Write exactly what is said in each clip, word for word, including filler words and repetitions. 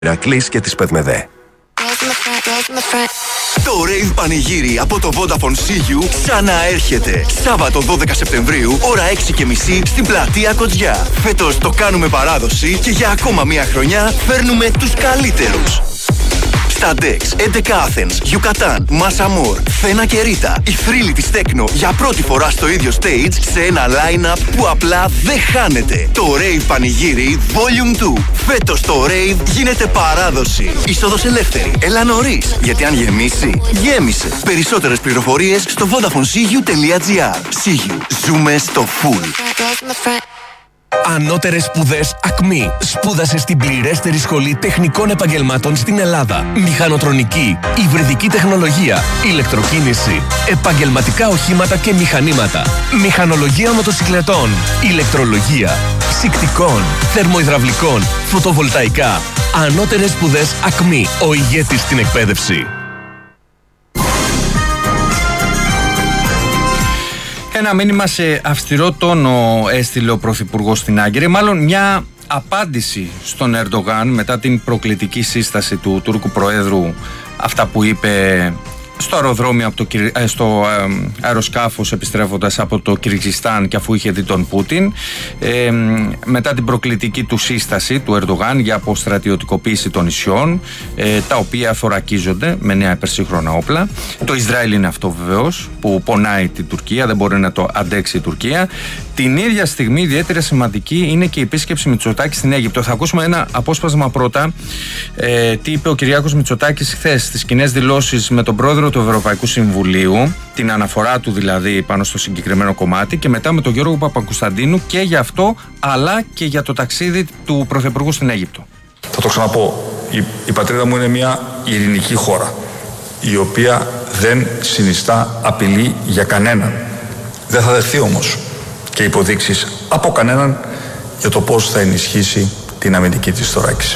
Ηρακλής και της Πεδμεδέ. Το Rave Πανηγύρι από το Vodafone σι γιου ξαναέρχεται. Σάββατο δώδεκα Σεπτεμβρίου, ώρα έξι και μισή στην πλατεία Κοτζιά. Φέτος το κάνουμε παράδοση και για ακόμα μία χρονιά φέρνουμε τους καλύτερους. Σταντέξ, έντεκα Athens, Γιουκατάν, Μασαμόρ, Θένα και Ρίτα. Η θρύλη της Τέκνο για πρώτη φορά στο ίδιο stage σε ένα line-up που απλά δεν χάνεται. Το Rave Πανηγύρι Volume δύο. Φέτος το Rave γίνεται παράδοση. Είσοδος ελεύθερη. Έλα νωρίς. Γιατί αν γεμίσει, γέμισε. Περισσότερες πληροφορίες στο vodafone c u τελεία g r. σι γιου. Ζούμε στο full. Ανώτερες σπουδές ΑΚΜΗ. Σπούδασε στην πληρέστερη σχολή τεχνικών επαγγελμάτων στην Ελλάδα. Μηχανοτρονική, υβριδική τεχνολογία, ηλεκτροκίνηση, επαγγελματικά οχήματα και μηχανήματα, μηχανολογία μοτοσικλετών, ηλεκτρολογία, ψυκτικών, θερμοϊδραυλικών, φωτοβολταϊκά. Ανώτερες σπουδές ΑΚΜΗ. Ο ηγέτης στην εκπαίδευση. Ένα μήνυμα σε αυστηρό τόνο έστειλε ο Πρωθυπουργός στην Άγκυρη, μάλλον μια απάντηση στον Ερντογάν μετά την προκλητική σύσταση του Τούρκου Προέδρου, αυτά που είπε στο αεροδρόμιο, από το, στο αεροσκάφος επιστρέφοντας από το Κυργιστάν και αφού είχε δει τον Πούτιν, ε, μετά την προκλητική του σύσταση του Ερντογάν για αποστρατιωτικοποίηση των νησιών, ε, τα οποία θωρακίζονται με νέα υπερσύγχρονα όπλα. Το Ισραήλ είναι αυτό βεβαίως που πονάει την Τουρκία, δεν μπορεί να το αντέξει η Τουρκία. Την ίδια στιγμή ιδιαίτερα σημαντική είναι και η επίσκεψη Μητσοτάκη στην Αίγυπτο. Θα ακούσουμε ένα απόσπασμα πρώτα, ε, τι είπε ο Κυριάκος Μητσοτάκης χθες στις κοινές δηλώσεις με τον πρόεδρο του Ευρωπαϊκού Συμβουλίου, την αναφορά του δηλαδή πάνω στο συγκεκριμένο κομμάτι, και μετά με τον Γιώργο Παπακοσταντίνου και για αυτό αλλά και για το ταξίδι του Πρωθυπουργού στην Αίγυπτο. Θα το ξαναπώ, η, η πατρίδα μου είναι μια ειρηνική χώρα, η οποία δεν συνιστά απειλή για κανέναν. Δεν θα δεχθεί όμως και υποδείξεις από κανέναν για το πώς θα ενισχύσει την αμυντική της θωράκιση.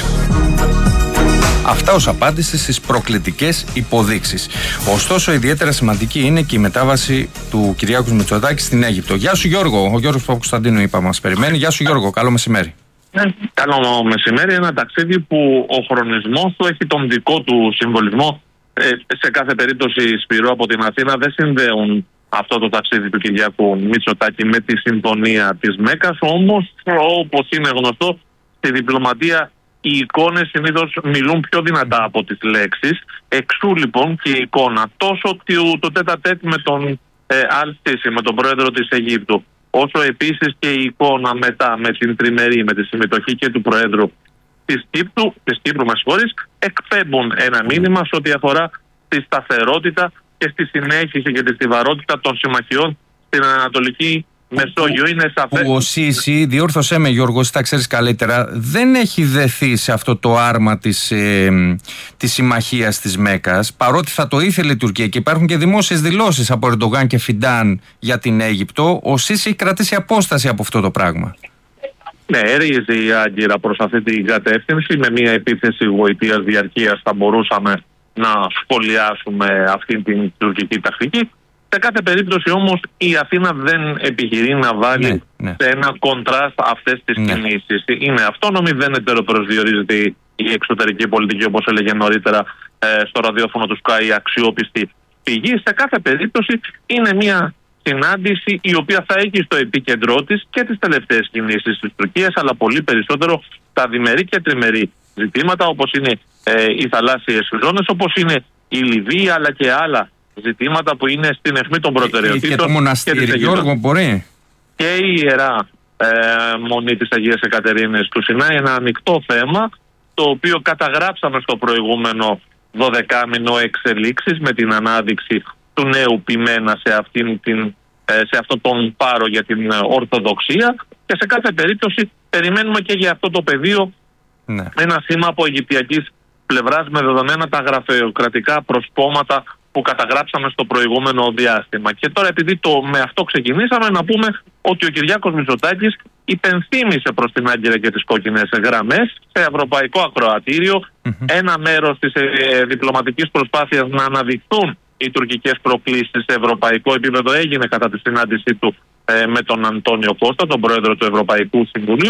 Αυτά ως απάντηση στις προκλητικές υποδείξεις. Ωστόσο, ιδιαίτερα σημαντική είναι και η μετάβαση του Κυριάκου Μητσοτάκη στην Αίγυπτο. Γεια σου Γιώργο, ο Γιώργος Παπακοσταντίνου είπα μας περιμένει. Γεια σου Γιώργο, καλό μεσημέρι. Ναι, καλό μεσημέρι, ένα ταξίδι που ο χρονισμός του έχει τον δικό του συμβολισμό. Ε, σε κάθε περίπτωση, Σπυρό, από την Αθήνα δεν συνδέουν αυτό το ταξίδι του Κυριάκου Μητσοτάκη με τη συμφωνία της Μέκας. Όμως, όπως είναι γνωστό, στη διπλωματία οι εικόνες συνήθως μιλούν πιο δυνατά από τις λέξεις. Εξού λοιπόν και η εικόνα τόσο το τέτα τέτ με τον ε, Αλ-Σίση, με τον πρόεδρο της Αιγύπτου, όσο επίσης και η εικόνα μετά με την τριμερή, με τη συμμετοχή και του πρόεδρου της Κύπρου, της Κύπρου με συγχωρείς, εκπέμπουν ένα μήνυμα σε ό,τι αφορά τη σταθερότητα και στη συνέχιση και τη στιβαρότητα των συμμαχιών στην Ανατολική Μεσόγειο. Είναι σαφές. Που ο Σίση, διόρθωσέ με Γιώργο, εσύ τα ξέρεις καλύτερα, δεν έχει δεθεί σε αυτό το άρμα της, ε, της συμμαχίας της Μέκας, παρότι θα το ήθελε η Τουρκία και υπάρχουν και δημόσιες δηλώσεις από Ερντογάν και Φιντάν για την Αίγυπτο. Ο Σίση έχει κρατήσει απόσταση από αυτό το πράγμα. Ναι, έριγε η Άγκυρα προς αυτή την κατεύθυνση. Με μια επίθεση γοητείας διαρκείας θα μπορούσαμε να σχολιάσουμε αυτή την τουρκική τακτική. Σε κάθε περίπτωση όμως η Αθήνα δεν επιχειρεί να βάλει ναι, ναι. σε ένα κοντράστ αυτές τις ναι. κινήσεις. Είναι αυτόνομη, δεν ετεροπροσδιορίζεται η εξωτερική πολιτική, όπως έλεγε νωρίτερα ε, στο ραδιόφωνο του Sky, αξιόπιστη πηγή. Σε κάθε περίπτωση είναι μια συνάντηση η οποία θα έχει στο επίκεντρό της και τις τελευταίες κινήσεις της Τουρκίας, αλλά πολύ περισσότερο τα διμερή και τριμερή ζητήματα, όπως είναι ε, οι θαλάσσιες ζώνες, όπως είναι η Λιβύη, αλλά και άλλα ζητήματα που είναι στην αιχμή των προτεραιοτήτων. Και το μοναστήρι, Γιώργο, μπορεί. Και η Ιερά ε, Μονή της Αγίας Εκατερίνης του Σινάη, ένα ανοιχτό θέμα, το οποίο καταγράψαμε στο προηγούμενο δωδεκάμηνο εξελίξεις με την ανάδειξη του νέου ποιμένα σε, αυτήν την, ε, σε αυτόν τον πάρο για την Ορθοδοξία, και σε κάθε περίπτωση περιμένουμε και για αυτό το πεδίο ναι. ένα σήμα από αιγυπτιακής πλευράς με δεδομένα τα γραφειοκρατικά προσπόματα που καταγράψαμε στο προηγούμενο διάστημα. Και τώρα, επειδή το, με αυτό ξεκινήσαμε, να πούμε ότι ο Κυριάκος Μητσοτάκης υπενθύμησε προς την Άγκυρα και τις κόκκινες γραμμές σε ευρωπαϊκό ακροατήριο. Mm-hmm. Ένα μέρος της ε, διπλωματικής προσπάθειας να αναδειχθούν οι τουρκικές προκλήσεις σε ευρωπαϊκό επίπεδο έγινε κατά τη συνάντησή του ε, με τον Αντώνιο Κώστα, τον πρόεδρο του Ευρωπαϊκού Συμβουλίου.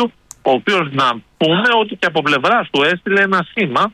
ο οποίος, να πούμε ότι και από πλευράς του έστειλε ένα σήμα